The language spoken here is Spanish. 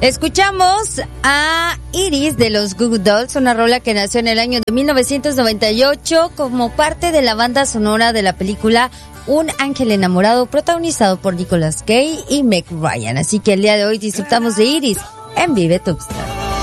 Escuchamos a Iris de los Goo Goo Dolls, una rola que nació en el año de 1998 como parte de la banda sonora de la película Un Ángel Enamorado, protagonizado por Nicolas Cage y Meg Ryan. Así que el día de hoy disfrutamos de Iris en Vive Tuxtla.